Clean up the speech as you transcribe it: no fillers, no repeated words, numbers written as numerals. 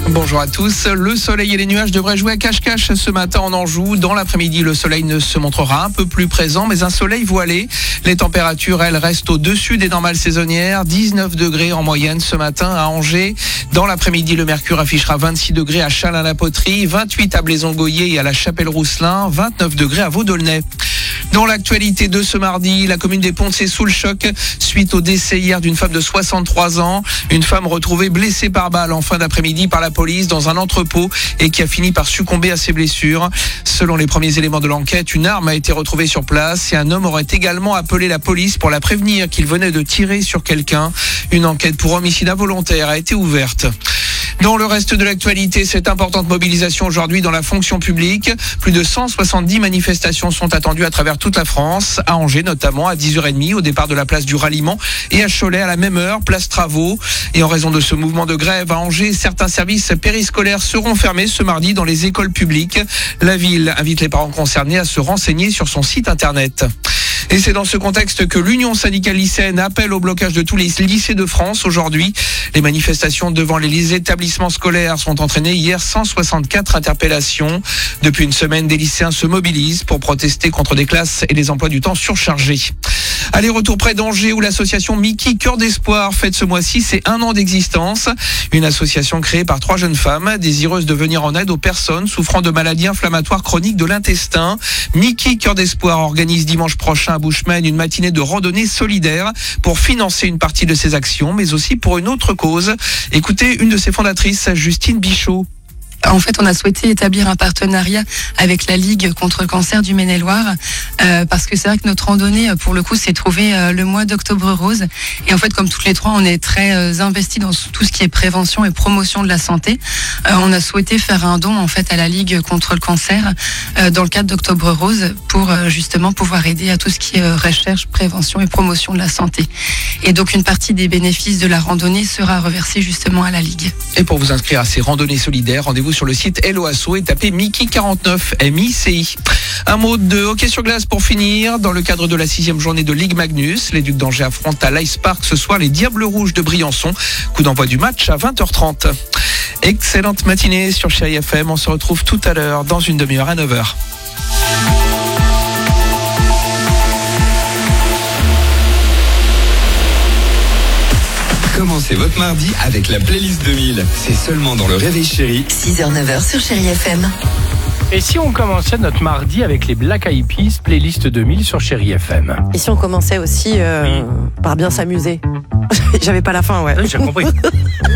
Bonjour à tous. Le soleil et les nuages devraient jouer à cache-cache ce matin en Anjou. Dans l'après-midi, le soleil ne se montrera un peu plus présent, mais un soleil voilé. Les températures, elles, restent au-dessus des normales saisonnières. 19 degrés en moyenne ce matin à Angers. Dans l'après-midi, le mercure affichera 26 degrés à Châles-la-Poterie, 28 à Blaison-Goyer et à la Chapelle-Rousselin, 29 degrés à Vaux-d'Aulnay. Dans l'actualité de ce mardi, la commune des Ponts est sous le choc suite au décès hier d'une femme de 63 ans. Une femme retrouvée blessée par balle en fin d'après-midi par la police dans un entrepôt et qui a fini par succomber à ses blessures. Selon les premiers éléments de l'enquête, une arme a été retrouvée sur place et un homme aurait également appelé la police pour la prévenir qu'il venait de tirer sur quelqu'un. Une enquête pour homicide involontaire a été ouverte. Dans le reste de l'actualité, cette importante mobilisation aujourd'hui dans la fonction publique. Plus de 170 manifestations sont attendues à travers toute la France. À Angers notamment, à 10h30 au départ de la place du Ralliement. Et à Cholet à la même heure, place Travaux. Et en raison de ce mouvement de grève à Angers, certains services périscolaires seront fermés ce mardi dans les écoles publiques. La ville invite les parents concernés à se renseigner sur son site internet. Et c'est dans ce contexte que l'Union syndicale lycéenne appelle au blocage de tous les lycées de France aujourd'hui. Les manifestations devant les établissements scolaires sont entraînées hier 164 interpellations. Depuis une semaine, des lycéens se mobilisent pour protester contre des classes et des emplois du temps surchargés. Allez, retour près d'Angers où l'association Mickey Cœur d'Espoir fête ce mois-ci ses 1 an d'existence. Une association créée par 3 jeunes femmes désireuses de venir en aide aux personnes souffrant de maladies inflammatoires chroniques de l'intestin. Mickey Cœur d'Espoir organise dimanche prochain à Bushman une matinée de randonnée solidaire pour financer une partie de ses actions, mais aussi pour une autre cause. Écoutez une de ses fondatrices, Justine Bichot. En fait, on a souhaité établir un partenariat avec la Ligue contre le cancer du Maine-et-Loire parce que c'est vrai que notre randonnée, pour le coup, s'est trouvée le mois d'Octobre Rose. Et en fait, comme toutes les trois, on est très investis dans tout ce qui est prévention et promotion de la santé. On a souhaité faire un don en fait à la Ligue contre le cancer dans le cadre d'Octobre Rose pour justement pouvoir aider à tout ce qui est recherche, prévention et promotion de la santé. Et donc, une partie des bénéfices de la randonnée sera reversée justement à la Ligue. Et pour vous inscrire à ces randonnées solidaires, rendez-vous sur le site Hello Asso et tapez Mickey 49 MICI. Un mot de hockey sur glace pour finir. Dans le cadre de la 6e journée de Ligue Magnus, les Ducs d'Angers affrontent à l'Ice Park ce soir les Diables Rouges de Briançon. Coup d'envoi du match à 20h30. Excellente matinée sur Chérie FM. On se retrouve tout à l'heure dans une demi-heure à 9h. Commencez votre mardi avec la playlist 2000. C'est seulement dans le Réveil Chéri. 6h-9h sur Chérie FM. Et si on commençait notre mardi avec les Black Eyed Peas, playlist 2000 sur Chérie FM? Et si on commençait aussi par bien s'amuser? J'avais pas la fin, ouais. Oui, j'ai compris.